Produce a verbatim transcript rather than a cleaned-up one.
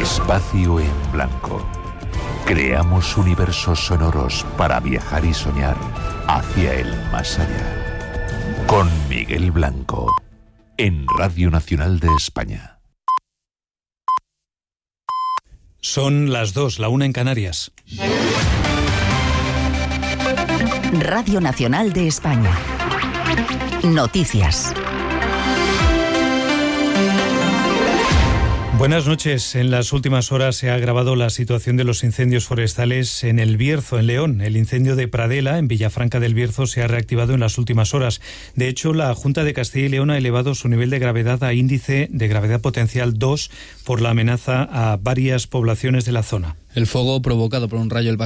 Espacio en Blanco. Creamos universos sonoros para viajar y soñar hacia el más allá. Con Miguel Blanco, en Radio Nacional de España. Son las dos, la una en Canarias. Radio Nacional de España. Noticias. Buenas noches. En las últimas horas se ha agravado la situación de los incendios forestales en El Bierzo, en León. El incendio de Pradela, en Villafranca del Bierzo, se ha reactivado en las últimas horas. De hecho, la Junta de Castilla y León ha elevado su nivel de gravedad a índice de gravedad potencial dos por la amenaza a varias poblaciones de la zona. El fuego provocado por un rayo